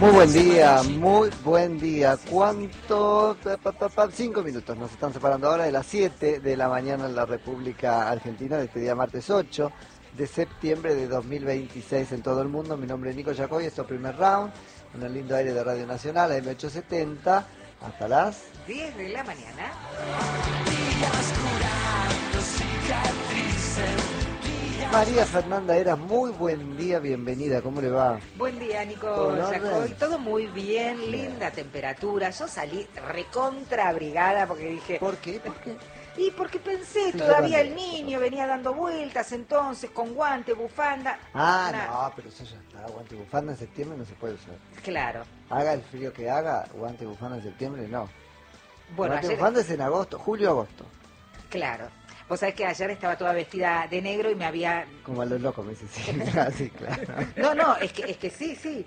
Muy buen día, muy buen día. ¿Cuánto? 5 minutos nos están separando ahora de las 7 de la mañana en la República Argentina, de este día martes 8 de septiembre de 2026 en todo el mundo. Mi nombre es Nico Yacoy, esto es Primer Round, en el lindo aire de Radio Nacional, AM870, hasta las 10 de la mañana. María Fernanda Eras, muy buen día, bienvenida, ¿cómo le va? Buen día, Nico ¿Todo en Yacoy. orden? Todo muy bien, linda temperatura. Yo salí recontra abrigada porque dije... ¿Por qué? ¿Por qué? Y porque pensé, Sí, todavía yo el también. niño venía dando vueltas entonces, con guante, bufanda. No, pero eso ya está. Guante y bufanda en septiembre no se puede usar. Claro. Haga el frío que haga, guante y bufanda en septiembre no. Bueno, Guante y ayer... bufanda es en agosto, julio-agosto. Claro. Vos sabés que ayer estaba toda vestida de negro y me había... Como a los locos, me dice, sí, sí, claro. No, es que sí.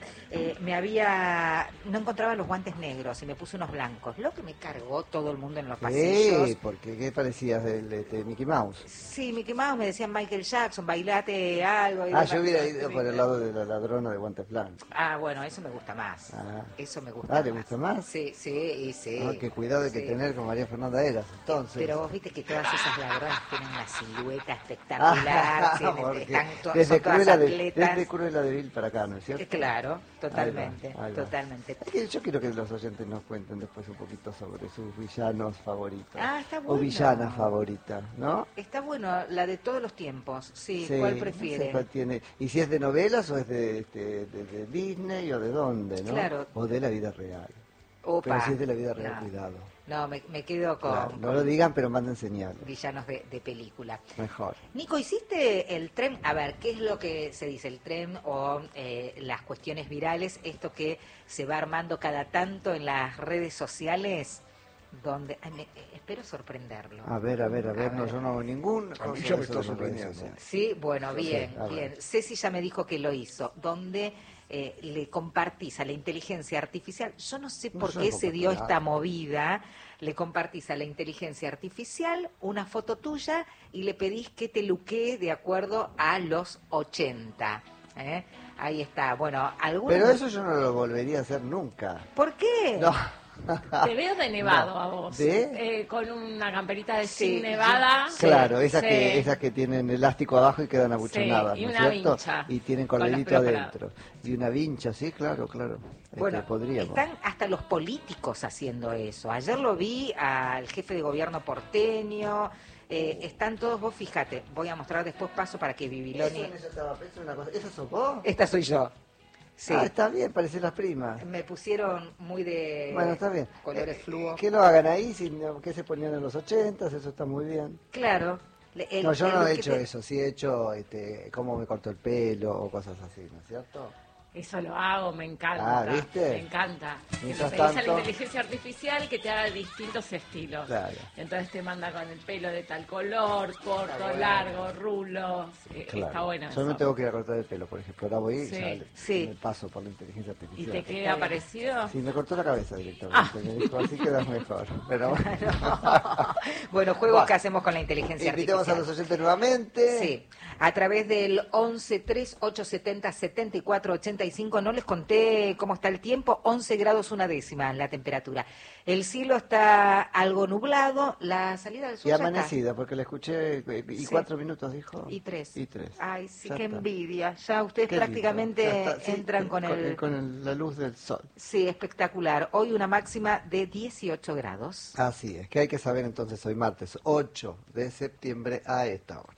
No encontraba los guantes negros y me puse unos blancos. Lo que me cargó todo el mundo en los pasillos. Sí, porque ¿qué parecías de Mickey Mouse? Sí, Mickey Mouse, me decían Michael Jackson, bailate algo. Y Ah, demás. yo hubiera ido por el lado de la ladrona de guantes blancos. Ah, bueno, eso me gusta más. Ah. Eso me gusta más. ¿te gusta más? Sí. Ah, qué cuidado hay que Sí. tener con María Fernanda Eras, entonces. Pero vos viste que todas esas ladronas tienen una silueta espectacular, Porque están desde son todas atletas. desde Cruella de Vil para acá, ¿no es cierto? Claro, totalmente, Ahí va. totalmente. Es que yo quiero que los oyentes nos cuenten después un poquito sobre sus villanos favoritos. Ah, está O bueno. villana favorita, ¿no? Está bueno, la de todos los tiempos, sí, Sí, ¿cuál no prefiere? sé cuál tiene. Y si es de novelas o es de Disney o de dónde, ¿no? Claro. O de la vida real. Opa. Pero si es de la vida real, No. cuidado. No, me quedo con, Claro, no con lo digan, pero manden señales. villanos de película. Mejor. Nico, ¿hiciste el tren? A ver, ¿qué es lo que se dice? El tren o las cuestiones virales, esto que se va armando cada tanto en las redes sociales, donde espero sorprenderlo. A ver, no, yo no hago ningún... A mí cosa ya de me eso está en redes sorprendiendo. sociales. Sí, bueno, Sí, bien, a ver. bien. Ceci ya me dijo que lo hizo, donde le compartís a la inteligencia artificial, yo no sé No por sé qué por se qué dio nada. esta movida, le compartís a la inteligencia artificial una foto tuya y le pedís que te luquee de acuerdo a los 80. ¿Eh? Ahí está, bueno, algunos... Pero eso yo no lo volvería a hacer nunca. ¿Por qué? No. Te veo de nevado No. a vos. ¿De? Con una camperita de Sí, sin nevada. Claro, esas Sí. esas que tienen elástico abajo y quedan abuchonadas, Sí, y ¿no es una cierto? vincha, Y tienen con los corredito pelos adentro. Y una vincha, sí, claro. Bueno, Podríamos. están hasta los políticos haciendo eso. Ayer lo vi al jefe de gobierno porteño, están todos, vos fíjate, voy a mostrar después paso para que Bibiloni... ¿Eso sos vos? Esta soy yo. Sí. Ah, está bien, parecen las primas. Me pusieron muy de Bueno, está bien. colores fluo. Que lo hagan ahí, que se ponían en los 80, eso está muy bien. Claro. No, yo no he look hecho que te- eso, sí he hecho cómo me cortó el pelo o cosas así, ¿no es cierto? Eso lo hago, me encanta. Ah, ¿viste? Me encanta. Que le Mientras pedís a tanto- la inteligencia artificial que te haga distintos estilos. Claro. Entonces te manda con el pelo de tal color, corto, bueno. largo, rulos. Claro. Está bueno Yo eso. me tengo que ir a cortar el pelo, por ejemplo. Ahora voy y Sí, ya le sí. paso por la inteligencia ¿Y artificial. te queda parecido? Sí, me cortó la cabeza directamente. Me dijo, así quedas mejor. Pero bueno. Bueno, juegos Bueno. que hacemos con la inteligencia Invitamos a artificial. los oyentes nuevamente. Sí, a través del 1138707485. No les conté cómo está el tiempo, 11 grados una décima la temperatura. El cielo está algo nublado, la salida del sol Y ya está. amanecida, porque la escuché, y Sí. 4 minutos dijo. Y 3. Y 3. Ay, sí, Ya qué está. envidia. Ya ustedes Qué lindo. prácticamente Ya está, sí, entran con el... la luz del sol. Sí, espectacular. Hoy una máxima de 18 grados. Así es, que hay que saber entonces hoy martes 8 de septiembre a esta hora.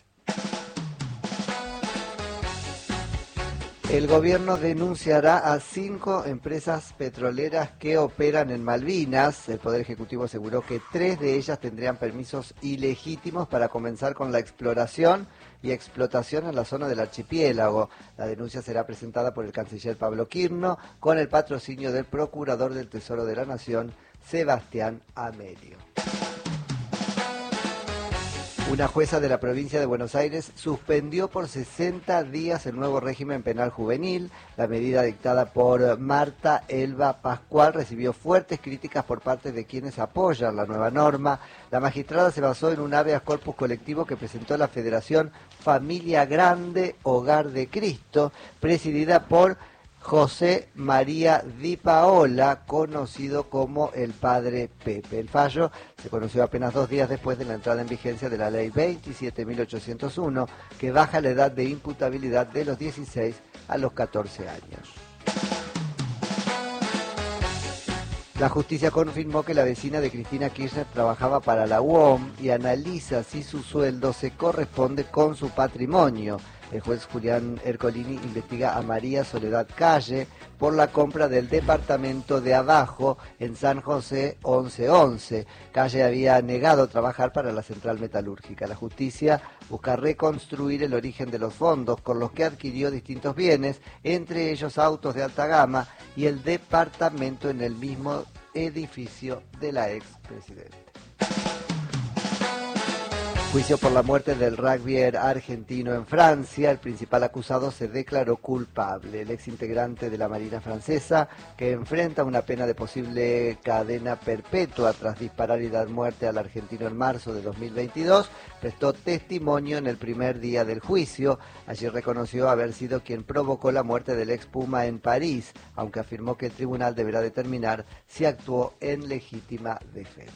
El gobierno denunciará a 5 empresas petroleras que operan en Malvinas. El Poder Ejecutivo aseguró que 3 de ellas tendrían permisos ilegítimos para comenzar con la exploración y explotación en la zona del archipiélago. La denuncia será presentada por el canciller Pablo Quirno con el patrocinio del Procurador del Tesoro de la Nación, Sebastián Amelio. Una jueza de la provincia de Buenos Aires suspendió por 60 días el nuevo régimen penal juvenil. La medida dictada por Marta Elba Pascual recibió fuertes críticas por parte de quienes apoyan la nueva norma. La magistrada se basó en un habeas corpus colectivo que presentó la Federación Familia Grande Hogar de Cristo, presidida por José María Di Paola, conocido como el Padre Pepe. El fallo se conoció apenas 2 días después de la entrada en vigencia de la Ley 27.801, que baja la edad de imputabilidad de los 16 a los 14 años. La justicia confirmó que la vecina de Cristina Kirchner trabajaba para la UOM y analiza si su sueldo se corresponde con su patrimonio. El juez Julián Ercolini investiga a María Soledad Calle por la compra del departamento de abajo en San José 1111. Calle había negado trabajar para la central metalúrgica. La justicia busca reconstruir el origen de los fondos con los que adquirió distintos bienes, entre ellos autos de alta gama y el departamento en el mismo edificio de la expresidenta. Juicio por la muerte del rugbyer argentino en Francia. El principal acusado se declaró culpable. El exintegrante de la Marina francesa, que enfrenta una pena de posible cadena perpetua tras disparar y dar muerte al argentino en marzo de 2022, prestó testimonio en el primer día del juicio. Allí reconoció haber sido quien provocó la muerte del ex Puma en París, aunque afirmó que el tribunal deberá determinar si actuó en legítima defensa.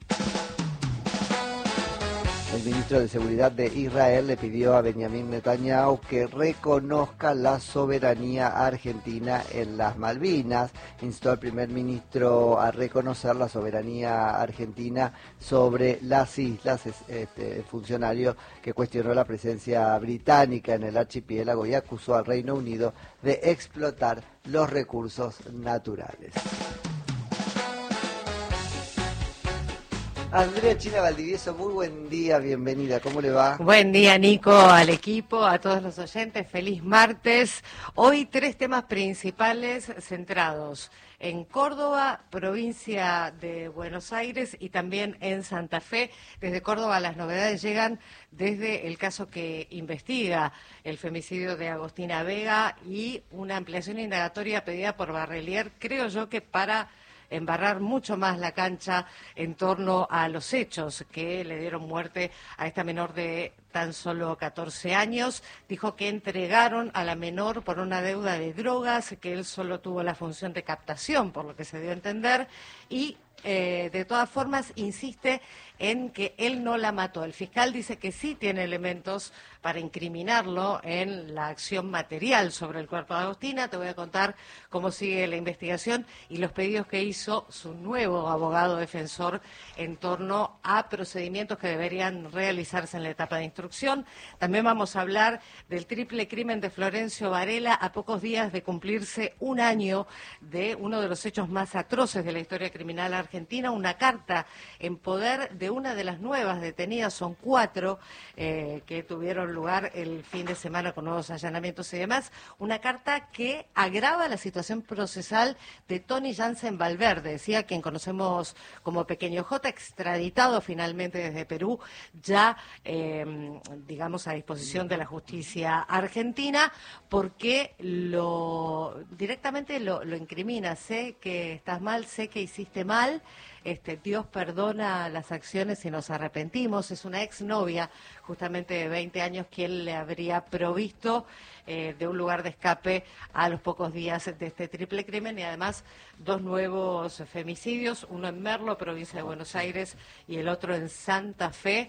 El ministro de Seguridad de Israel le pidió a Benjamín Netanyahu que reconozca la soberanía argentina en las Malvinas. Instó al primer ministro a reconocer la soberanía argentina sobre las islas. El funcionario que cuestionó la presencia británica en el archipiélago y acusó al Reino Unido de explotar los recursos naturales. Andrea China Valdivieso, muy buen día, bienvenida, ¿cómo le va? Buen día, Nico, al equipo, a todos los oyentes, feliz martes. Hoy 3 temas principales centrados en Córdoba, provincia de Buenos Aires y también en Santa Fe. Desde Córdoba las novedades llegan desde el caso que investiga el femicidio de Agostina Vega y una ampliación indagatoria pedida por Barrelier, creo yo que para embarrar mucho más la cancha en torno a los hechos que le dieron muerte a esta menor de tan solo 14 años. Dijo que entregaron a la menor por una deuda de drogas, que él solo tuvo la función de captación, por lo que se dio a entender, y de todas formas insiste en que él no la mató. El fiscal dice que sí tiene elementos para incriminarlo en la acción material sobre el cuerpo de Agostina. Te voy a contar cómo sigue la investigación y los pedidos que hizo su nuevo abogado defensor en torno a procedimientos que deberían realizarse en la etapa de instrucción. También vamos a hablar del triple crimen de Florencio Varela a pocos días de cumplirse 1 año de uno de los hechos más atroces de la historia criminal argentina, una carta en poder de una de las nuevas detenidas, son 4 que tuvieron lugar el fin de semana con nuevos allanamientos y demás, una carta que agrava la situación procesal de Tony Jansen Valverde, decía quien conocemos como Pequeño J, extraditado finalmente desde Perú, ya digamos a disposición de la justicia argentina, porque directamente lo incrimina. Sé que estás mal, sé que hiciste mal, Dios perdona las acciones y nos arrepentimos. Es una exnovia, justamente de 20 años, quien le habría provisto de un lugar de escape a los pocos días de este triple crimen, y además 2 nuevos femicidios, uno en Merlo, provincia de Buenos Aires, y el otro en Santa Fe.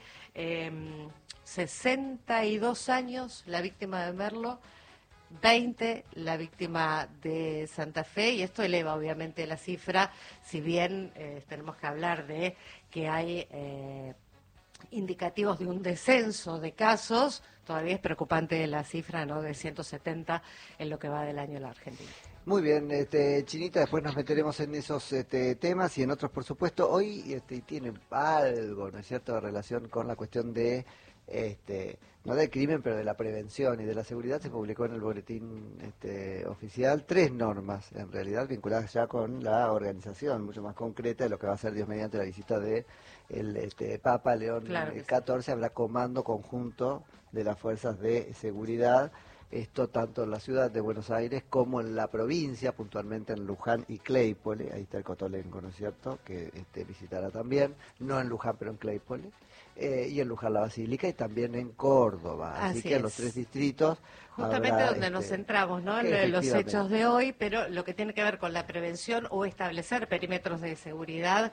62 años la víctima de Merlo, 20 la víctima de Santa Fe, y esto eleva obviamente la cifra, si bien tenemos que hablar de que hay indicativos de un descenso de casos. Todavía es preocupante la cifra, ¿no?, de 170 en lo que va del año en la Argentina. Muy bien, Chinita, después nos meteremos en esos temas y en otros, por supuesto. Hoy tiene algo, ¿no es cierto?, de relación con la cuestión de, no del crimen, pero de la prevención y de la seguridad. Se publicó en el boletín oficial 3 normas, en realidad, vinculadas ya con la organización, mucho más concreta de lo que va a ser Dios mediante la visita de el Papa León XIV. Habrá comando conjunto de las fuerzas de seguridad. Esto tanto en la ciudad de Buenos Aires como en la provincia, puntualmente en Luján y Claypole. Ahí está el Cotolengo, ¿no es cierto?, que visitará también, no en Luján, pero en Claypole. Y en Luján la Basílica y también en Córdoba. Así que en los 3 distritos justamente habrá, donde nos centramos, ¿no? En los efectivamente. hechos de hoy, pero lo que tiene que ver con la prevención o establecer perímetros de seguridad,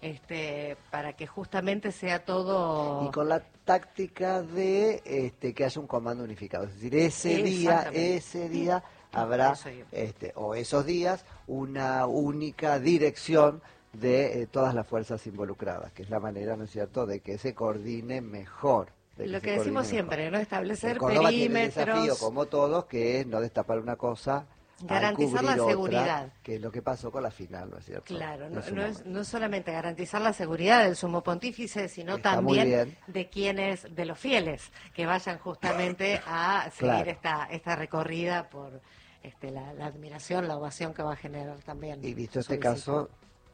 para que justamente sea todo... Y con la táctica de que haya un comando unificado, es decir, Exactamente. ese día habrá, Eso iba. o esos días, una única dirección de todas las fuerzas involucradas, que es la manera, ¿no es cierto?, de que se coordine mejor. Lo que decimos siempre, ¿no? El Establecer Córdoba tiene el desafío, perímetros, como todos, que es no destapar una cosa, al garantizar la cubrir otra, seguridad. que es lo que pasó con la final, ¿no es cierto? Claro, En su no es momento. solamente garantizar la seguridad del sumo pontífice, sino Está muy también bien. de quienes, de los fieles, que vayan justamente a seguir Claro. esta recorrida por la admiración, la ovación que va a generar también. Y visto su este visita. caso,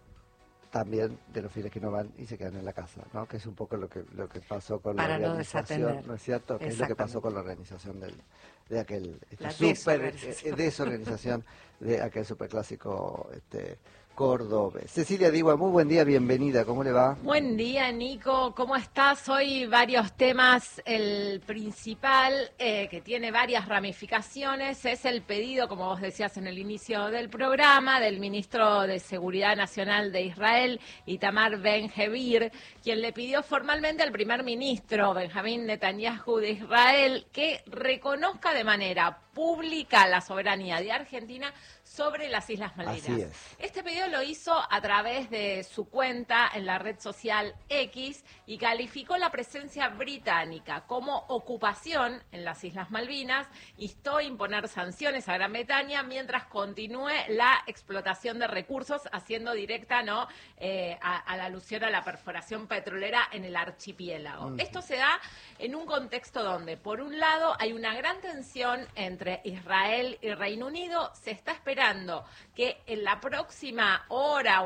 también de los fieles que no van y se quedan en la casa, ¿no? Que es un poco lo que pasó con Para la no organización, desatender. ¿no es cierto? Que es lo que pasó Exactamente. con la organización de aquel La super desorganización. desorganización de aquel superclásico cordobés. Cecilia Digua, muy buen día, bienvenida, ¿cómo le va? Buen día, Nico. ¿Cómo estás? Hoy varios temas. El principal, que tiene varias ramificaciones, es el pedido, como vos decías en el inicio del programa, del ministro de Seguridad Nacional de Israel, Itamar Ben-Gvir, quien le pidió formalmente al primer ministro, Benjamín Netanyahu de Israel, que reconozca de manera pública la soberanía de Argentina sobre las Islas Malvinas. Así es. Este pedido lo hizo a través de su cuenta en la red social X y calificó la presencia británica como ocupación en las Islas Malvinas, instó a imponer sanciones a Gran Bretaña mientras continúe la explotación de recursos, haciendo directa a la alusión a la perforación petrolera en el archipiélago. Esto se da en un contexto donde, por un lado, hay una gran tensión entre Israel y Reino Unido. Se está esperando que en la próxima hora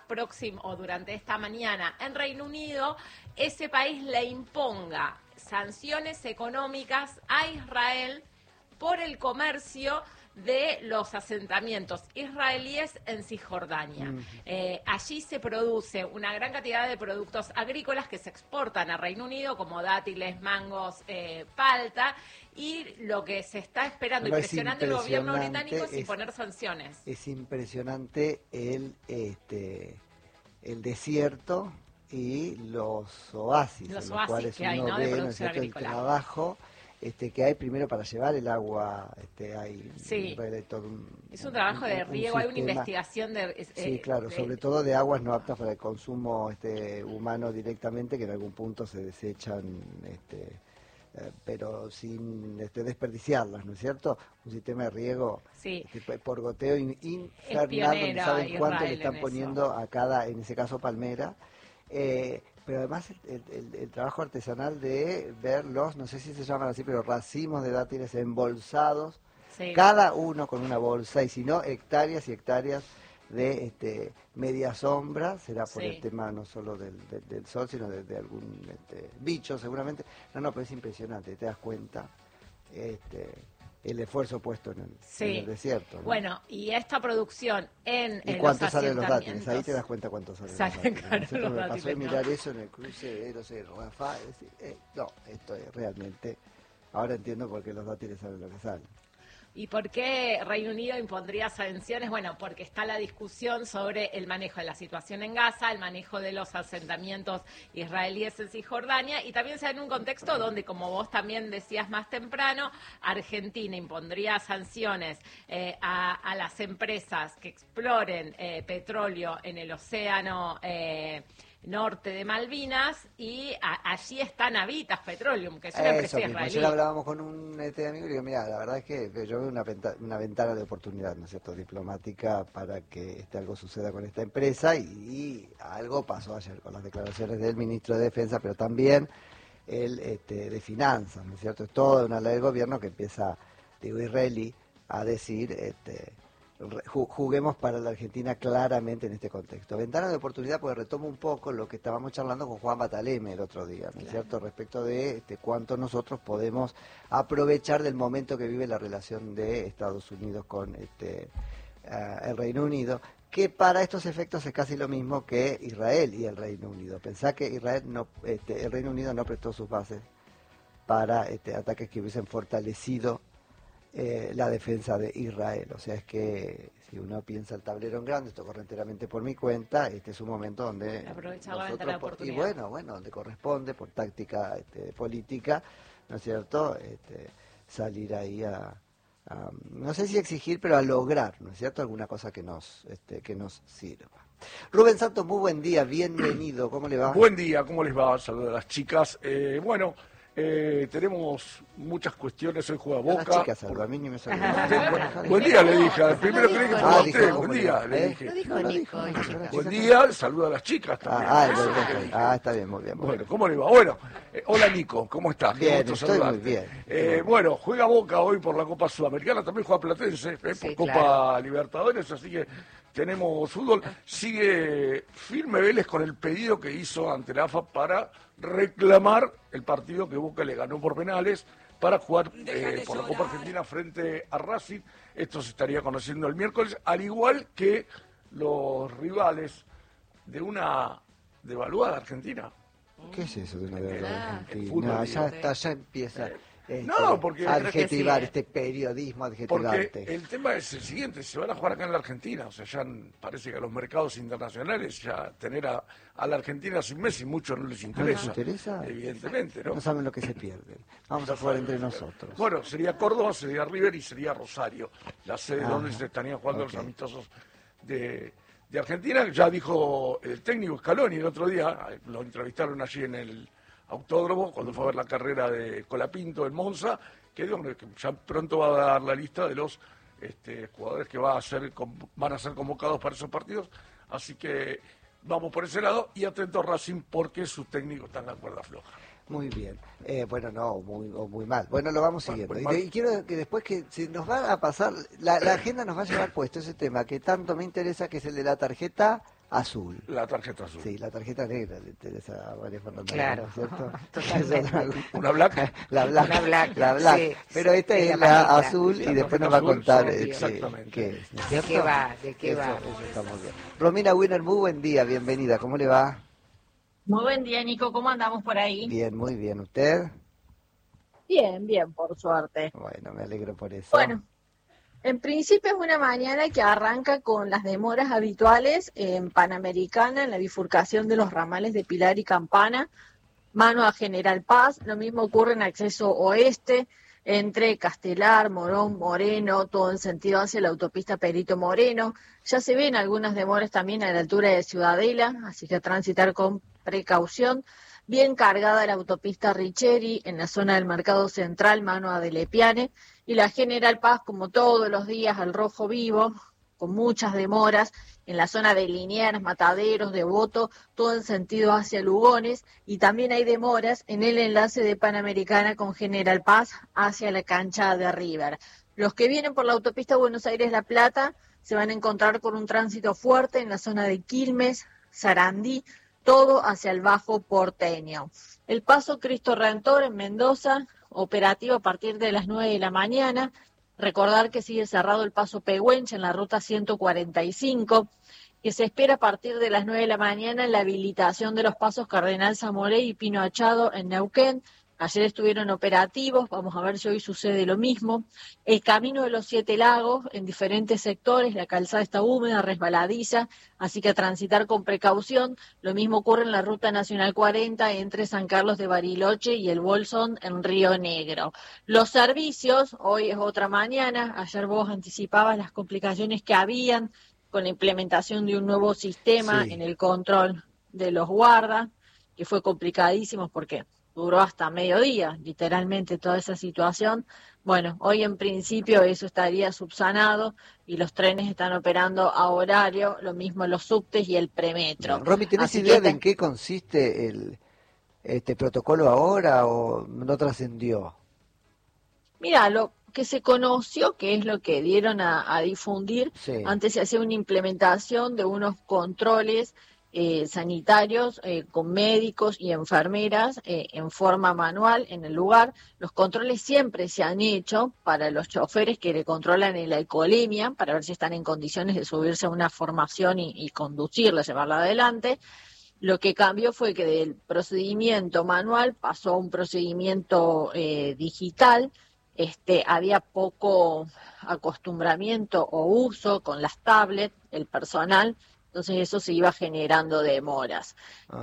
o durante esta mañana en Reino Unido ese país le imponga sanciones económicas a Israel por el comercio de los asentamientos israelíes en Cisjordania. Allí se produce una gran cantidad de productos agrícolas que se exportan a Reino Unido, como dátiles, mangos, palta, y lo que se está esperando y Pero es presionando el gobierno impresionante, británico es imponer sanciones. Es impresionante el desierto y los oasis, Los en los oasis cuales que hay, uno ¿no?, de ve, ¿no es producción cierto?, el agrícola. trabajo que hay primero para llevar el agua, hay Sí. en realidad todo Es un trabajo de riego, hay una sistema. investigación de... Sí, claro, sobre todo de aguas no aptas para el consumo humano directamente, que en algún punto se desechan, pero sin desperdiciarlas, ¿no es cierto? Un sistema de riego Sí. por goteo infernal, donde pionero saben cuánto le Israel están en poniendo a cada, en ese caso, palmera. Pero además el trabajo artesanal de ver no sé si se llaman así, pero racimos de dátiles embolsados, Sí. cada uno con una bolsa, y si no, hectáreas y hectáreas de media sombra, será por Sí. el tema no solo del sol, sino de algún bicho seguramente. No, pero es impresionante, te das cuenta el esfuerzo puesto en Sí. el desierto, ¿no? Bueno, y esta producción en ¿Y los cuánto salen los dátiles? asentamientos... Ahí te das cuenta cuánto salen Salen los dátiles. caros ¿No es cierto? los Me pasó dátiles, de ¿no? mirar eso en el cruce de, no sé, Rafah, y decir, no, esto es realmente... Ahora entiendo por qué los dátiles salen lo que salen. ¿Y por qué Reino Unido impondría sanciones? Bueno, porque está la discusión sobre el manejo de la situación en Gaza, el manejo de los asentamientos israelíes en Cisjordania, y también se da en un contexto donde, como vos también decías más temprano, Argentina impondría sanciones a las empresas que exploren petróleo en el océano norte de Malvinas, y allí está Navitas Petroleum, que es una empresa Eso mismo. israelí. Ayer hablábamos con un amigo y le digo, mira, la verdad es que yo veo una ventana de oportunidad, ¿no es cierto?, diplomática para que algo suceda con esta empresa, y algo pasó ayer con las declaraciones del ministro de Defensa, pero también el de Finanzas, ¿no es cierto? Es toda una ley del gobierno que empieza, digo, israelí, a decir... juguemos para la Argentina claramente en este contexto. Ventana de oportunidad, porque retomo un poco lo que estábamos charlando con Juan Bataleme el otro día, ¿no es cierto?, respecto de cuánto nosotros podemos aprovechar del momento que vive la relación de Estados Unidos con el Reino Unido, que para estos efectos es casi lo mismo que Israel y el Reino Unido. Pensá que el Reino Unido no prestó sus bases para ataques que hubiesen fortalecido la defensa de Israel. O sea, es que si uno piensa el tablero en grande, esto corre enteramente por mi cuenta, este es un momento donde aprovechar la ventana de y oportunidad. bueno, donde corresponde, por táctica política, ¿no es cierto?, salir ahí no sé si exigir, pero a lograr, ¿no es cierto?, alguna cosa que nos sirva. Rubén Santos, muy buen día, bienvenido, ¿cómo le va? Buen día, ¿cómo les va? Saludos a las chicas. Tenemos muchas cuestiones, hoy juega A las Boca. chicas, salvo, a mí ni me salió. Buen día, le dije, al primero creí que fue dijo, usted, ¿cómo buen le día, va? le dije. Lo dijo No, Nico. Buen día, saluda a las chicas también. Eso es lo que dije. Está bien, muy bien. Muy Bueno, bien. ¿cómo le va? Bueno, hola Nico, ¿cómo estás? Qué Bien, gusto estoy saludarte. muy bien. Bueno, juega Boca hoy por la Copa Sudamericana, también juega Platense, por Sí, Copa claro. Libertadores, así que tenemos fútbol. Sigue firme Vélez con el pedido que hizo ante la AFA para reclamar el partido que Boca le ganó por penales para jugar por la Copa Argentina frente a Racing. Esto se estaría conociendo el miércoles, al igual que los rivales de una devaluada Argentina. ¿Qué es eso de una verdad Ah, argentina? el fútbol, ya digo. ya empieza No, porque- a creo que adjetivar, sí, periodismo Porque adjetivante. el tema es el siguiente, se van a jugar acá en la Argentina, o sea, ya parece que a los mercados internacionales ya tener a la Argentina sin Messi mucho no les interesa. interesa? Evidentemente, ¿no? No saben lo que se pierden. Vamos a jugar entre nosotros. Bueno, sería Córdoba, sería River y sería Rosario, la sede Ah, donde se estarían jugando ok. los amistosos de Argentina. Ya dijo el técnico Scaloni el otro día, lo entrevistaron allí en el autódromo, cuando fue a ver la carrera de Colapinto en Monza, que ya pronto va a dar la lista de los jugadores que van a ser convocados para esos partidos. Así que vamos por ese lado y atento a Racing porque su técnico está en la cuerda floja. Muy bien. Bueno, no, muy mal. Bueno, lo vamos Bueno, siguiendo. muy Y mal. quiero que después que si nos va a pasar, la agenda nos va a llevar puesto ese tema que tanto me interesa, que es el de la tarjeta azul. La tarjeta azul. Sí, la tarjeta negra le interesa a María Fernanda. Claro, ¿cierto? totalmente. Esa es Una black. la black. Una black, la black. sí, Pero sí, esta es es la la manita. azul y La después nos tarjeta va a azul, contar obvio. Exactamente. qué es. ¿no es ¿De qué cierto? va? ¿De qué Eso, va? eso está muy bien. Romina Winner, muy buen día, bienvenida. ¿Cómo le va? Muy buen día, Nico. ¿Cómo andamos por ahí? Bien, muy bien. ¿Usted? Bien, bien, por suerte. Bueno, me alegro por eso. Bueno, en principio es una mañana que arranca con las demoras habituales en Panamericana, en la bifurcación de los ramales de Pilar y Campana, mano a General Paz. Lo mismo ocurre en acceso oeste, entre Castelar, Morón, Moreno, todo en sentido hacia la autopista Perito Moreno. Ya se ven algunas demoras también a la altura de Ciudadela, así que a transitar con precaución. Bien cargada la autopista Richeri en la zona del Mercado Central, mano a Delepiane, y la General Paz, como todos los días, al rojo vivo, con muchas demoras en la zona de Liniers, Mataderos, Devoto, todo en sentido hacia Lugones, y también hay demoras en el enlace de Panamericana con General Paz hacia la cancha de River. Los que vienen por la autopista Buenos Aires-La Plata se van a encontrar con un tránsito fuerte en la zona de Quilmes, Sarandí, todo hacia el Bajo Porteño. El paso Cristo Redentor en Mendoza, operativo a partir de las 9 de la mañana. Recordar que sigue cerrado el paso Pehuenche en la ruta 145, que se espera a partir de las 9 de la mañana la habilitación de los pasos Cardenal Zamoré y Pino Achado en Neuquén. Ayer estuvieron operativos, vamos a ver si hoy sucede lo mismo. El camino de los 7 lagos en diferentes sectores, la calzada está húmeda, resbaladiza, así que a transitar con precaución. Lo mismo ocurre en la Ruta Nacional 40 entre San Carlos de Bariloche y el Bolsón en Río Negro. Los servicios, hoy es otra mañana, ayer vos anticipabas las complicaciones que habían con la implementación de un nuevo sistema Sí. en el control de los guardas, que fue complicadísimo porque duró hasta mediodía, literalmente, toda esa situación. Bueno, hoy en principio eso estaría subsanado y los trenes están operando a horario, lo mismo los subtes y el premetro. Bien. Romy, ¿tenés Así idea que de en qué consiste este protocolo ahora o no trascendió? Mira, lo que se conoció, que es lo que dieron a difundir, Sí. antes se hacía una implementación de unos controles sanitarios con médicos y enfermeras en forma manual en el lugar. Los controles siempre se han hecho para los choferes que le controlan en la alcoholemia, para ver si están en condiciones de subirse a una formación y conducirla, llevarla adelante. Lo que cambió fue que del procedimiento manual pasó a un procedimiento digital, había poco acostumbramiento o uso con las tablets, el personal, entonces eso se iba generando demoras.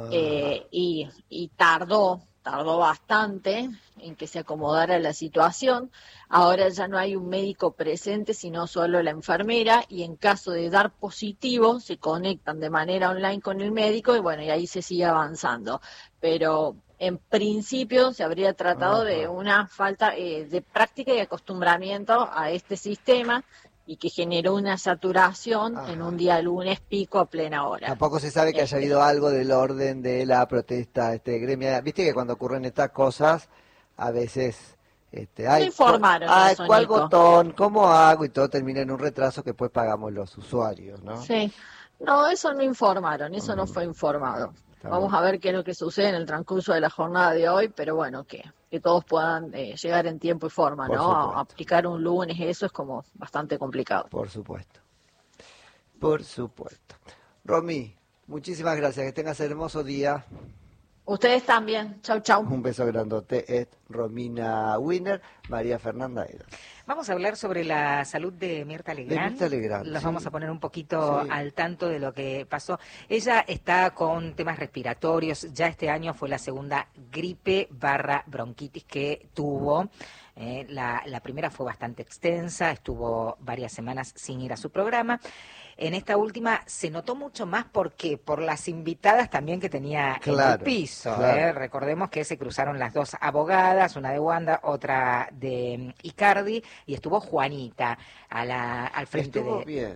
Y tardó bastante en que se acomodara la situación. Ahora ya no hay un médico presente, sino solo la enfermera, y en caso de dar positivo se conectan de manera online con el médico y bueno, y ahí se sigue avanzando. Pero en principio se habría tratado de una falta de práctica y acostumbramiento a este sistema, y que generó una saturación en un día lunes pico a plena hora. Tampoco se sabe que haya habido algo del orden de la protesta gremial. Viste que cuando ocurren estas cosas, a veces no informaron eso, ¿cuál Nico? botón? ¿Cómo hago? Y todo termina en un retraso que después pagamos los usuarios, ¿no? Sí. No, eso no informaron, eso no fue informado. Vamos a ver qué es lo que sucede en el transcurso de la jornada de hoy, pero bueno, que todos puedan llegar en tiempo y forma, ¿no? A aplicar un lunes, eso es como bastante complicado. Por supuesto. Por supuesto. Romy, muchísimas gracias, que tengas hermoso día. Ustedes también. Chau, chau. Un beso grandote. Es Romina Wiener, María Fernanda Edas. Vamos a hablar sobre la salud de Mirta Legrand. Los vamos a poner un poquito al tanto de lo que pasó. Ella está con temas respiratorios. Ya este año fue la segunda gripe/bronquitis que tuvo. La primera fue bastante extensa, estuvo varias semanas sin ir a su programa. En esta última se notó mucho más porque por las invitadas también que tenía en el piso. Recordemos que se cruzaron las dos abogadas, una de Wanda, otra de Icardi, y estuvo Juanita al frente. Estuvo bien.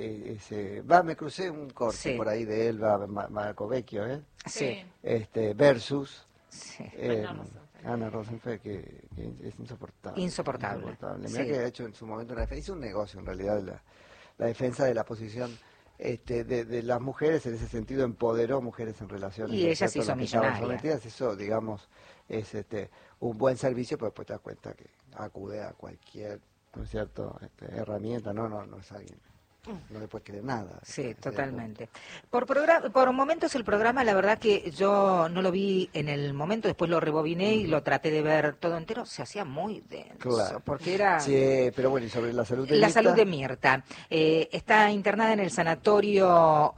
Me crucé un corte por ahí de Elba Marcovecchio, Sí. Versus Ana Rosenfeld, que es insoportable. Insoportable. Mira que ha hecho en su momento una defensa, hizo un negocio en realidad la defensa de la posición de las mujeres, en ese sentido empoderó mujeres en relaciones. Y ellas se hizo millonarias. Eso, digamos, es un buen servicio, pero después te das cuenta que acude a cualquier, ¿no es cierto?, herramienta, no es alguien. No le puedes creer nada. Sí, totalmente. Por momentos el programa, la verdad que yo no lo vi en el momento, después lo rebobiné y lo traté de ver todo entero, se hacía muy denso. Claro. Porque era... Sí, pero bueno, y sobre la salud de Mirta. La salud de Mirta. Está internada en el sanatorio...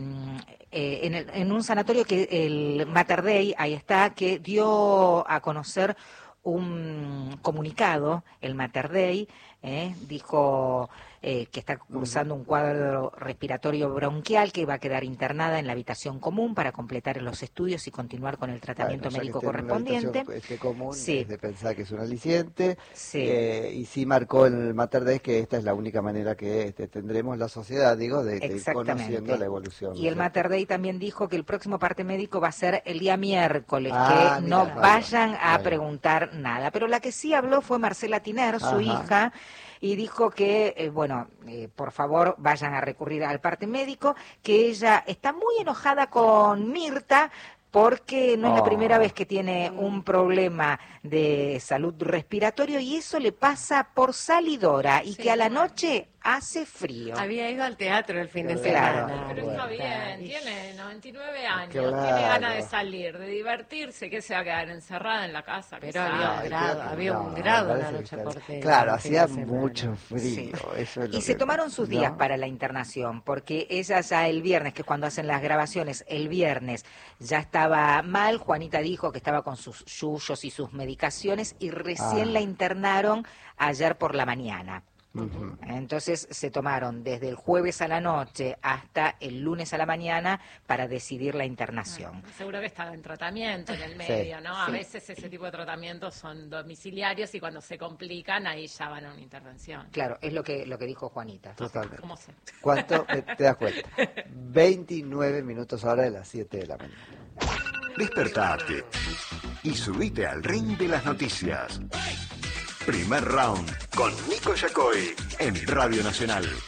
en un sanatorio que el Mater Dei, ahí está, que dio a conocer un comunicado, el Mater Dei, dijo que está cursando un cuadro respiratorio bronquial, que va a quedar internada en la habitación común para completar los estudios y continuar con el tratamiento médico correspondiente. Común sí. Es de pensar que es un aliciente, sí. Y sí marcó en el Mater Dei que esta es la única manera que tendremos la sociedad, de ir conociendo la evolución. Y el Mater Dei también dijo que el próximo parte médico va a ser el día miércoles, que no vayan a preguntar nada. Pero la que sí habló fue Marcela Tiner, su hija, y dijo que, por favor, vayan a recurrir al parte médico, que ella está muy enojada con Mirta, porque no es la primera vez que tiene un problema de salud respiratorio, y eso le pasa por salidora, y que a la noche hace frío. Había ido al teatro el fin de semana. Pero está bien, tiene 99 años, claro. Tiene ganas de salir, de divertirse, que se va a quedar encerrada en la casa. Pero había un grado la noche porteña. Claro, hacía mucho frío. Sí. Eso es y se tomaron sus días para la internación, porque ella ya el viernes, que es cuando hacen las grabaciones, el viernes ya estaba mal. Juanita dijo que estaba con sus yuyos y sus medicaciones, y recién la internaron ayer por la mañana. Entonces se tomaron desde el jueves a la noche hasta el lunes a la mañana para decidir la internación. Seguro que estaba en tratamiento en el medio, ¿no? A veces ese tipo de tratamientos son domiciliarios y cuando se complican ahí ya van a una intervención. Claro, es lo que dijo Juanita. Totalmente. ¿Cómo sé? ¿Cuánto? Te das cuenta. 29 minutos ahora de las 7 de la mañana. Despertate y subite al ring de las noticias. Primer round con Nico Yacoy en Radio Nacional.